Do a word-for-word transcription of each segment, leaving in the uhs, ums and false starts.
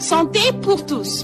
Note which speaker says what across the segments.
Speaker 1: santé pour tous.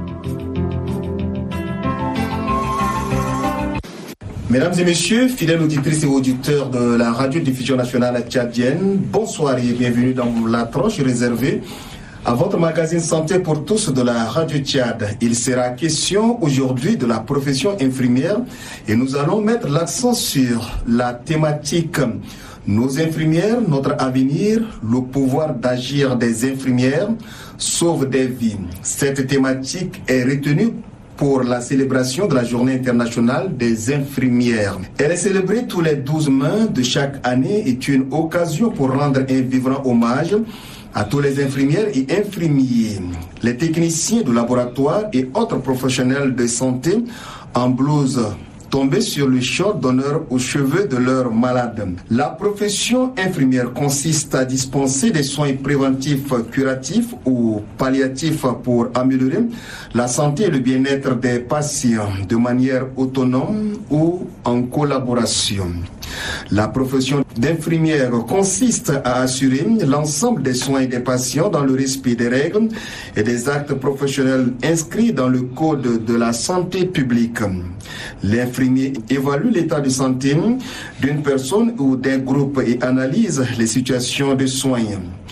Speaker 2: Mesdames et messieurs, fidèles auditrices et auditeurs de la radiodiffusion nationale tchadienne, bonsoir et bienvenue dans la tranche réservée à votre magazine Santé pour tous de la Radio Tchad. Il sera question aujourd'hui de la profession infirmière et nous allons mettre l'accent sur la thématique nos infirmières, notre avenir, le pouvoir d'agir des infirmières sauve des vies. Cette thématique est retenue pour la célébration de la Journée internationale des infirmières. Elle est célébrée tous les douze mai de chaque année et est une occasion pour rendre un vibrant hommage à tous les infirmières et infirmiers, les techniciens de laboratoire et autres professionnels de santé en blouse tombés sur le champ d'honneur aux cheveux de leurs malades. La profession infirmière consiste à dispenser des soins préventifs, curatifs ou palliatifs pour améliorer la santé et le bien-être des patients de manière autonome ou en collaboration. La profession d'infirmière consiste à assurer l'ensemble des soins des patients dans le respect des règles et des actes professionnels inscrits dans le Code de la santé publique. L'infirmier évalue l'état de santé d'une personne ou d'un groupe et analyse les situations de soins.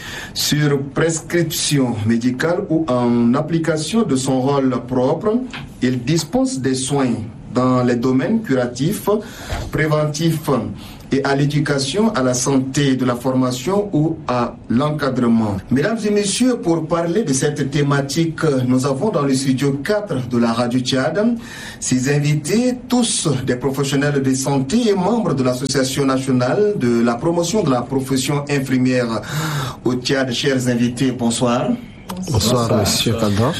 Speaker 2: Sur prescription médicale ou en application de son rôle propre, il dispense des soins dans les domaines curatifs, préventifs et à l'éducation, à la santé, de la formation ou à l'encadrement. Mesdames et messieurs, pour parler de cette thématique, nous avons dans le studio quatre de la Radio Tchad ces invités, tous des professionnels de santé et membres de l'Association nationale de la promotion de la profession infirmière au Tchad. Chers invités, bonsoir.
Speaker 3: Bonsoir, bonsoir monsieur Kadra.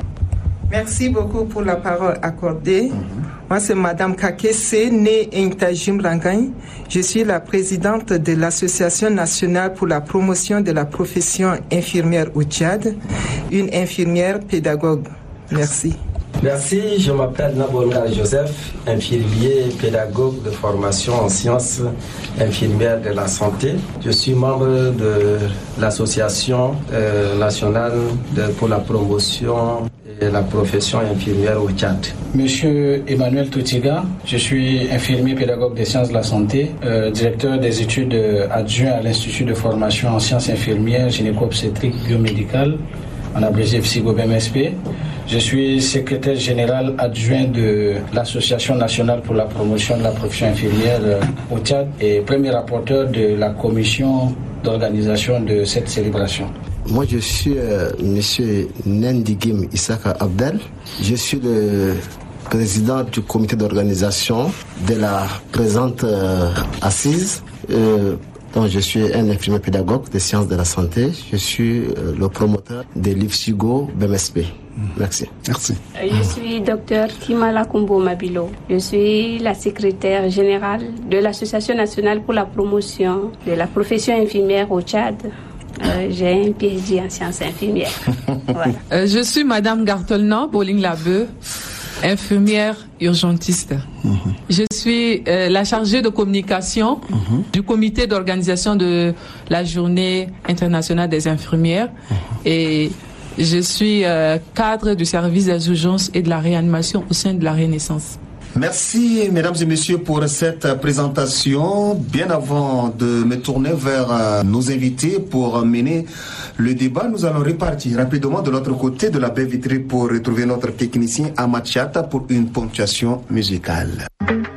Speaker 4: Merci beaucoup pour la parole accordée. Mm-hmm. Moi, c'est Madame Kakese, née Intajim Rangagne. Je suis la présidente de l'Association nationale pour la promotion de la profession infirmière au Tchad, une infirmière pédagogue. Merci.
Speaker 5: Merci, je m'appelle Nabonga Joseph, infirmier pédagogue de formation en sciences infirmières de la santé. Je suis membre de l'Association euh, nationale de, pour la promotion et la profession infirmière au Tchad.
Speaker 3: Monsieur Emmanuel Toutiga, je suis infirmier pédagogue des sciences de la santé, euh, directeur des études euh, adjoint à l'Institut de formation en sciences infirmières, gynéco-obstétrique biomédicale, en abrégé F S I G O B M S P. Je suis secrétaire général adjoint de l'Association nationale pour la promotion de la profession infirmière euh, au Tchad et premier rapporteur de la commission d'organisation de cette célébration.
Speaker 6: Moi, je suis euh, monsieur Nendigim Issaka Abdel. Je suis le président du comité d'organisation de la présente euh, assise. Euh, donc, je suis un infirmier pédagogue des sciences de la santé. Je suis euh, le promoteur de l'I F S I G O B M S P. Merci.
Speaker 3: Merci.
Speaker 7: Je suis docteur Timala Kumbo Mabilo. Je suis la secrétaire générale de l'Association nationale pour la promotion de la profession infirmière au Tchad. Euh, j'ai un P H D en sciences infirmières. Voilà.
Speaker 8: Euh, je suis Madame Gartolna Boling Labeu, infirmière urgentiste. Mm-hmm. Je suis euh, la chargée de communication mm-hmm. du comité d'organisation de la Journée internationale des infirmières mm-hmm. et je suis euh, cadre du service des urgences et de la réanimation au sein de la Renaissance.
Speaker 2: Merci, mesdames et messieurs, pour cette présentation. Bien avant de me tourner vers euh, nos invités pour mener le débat, nous allons repartir rapidement de l'autre côté de la baie vitrée pour retrouver notre technicien Amad Chata pour une ponctuation musicale.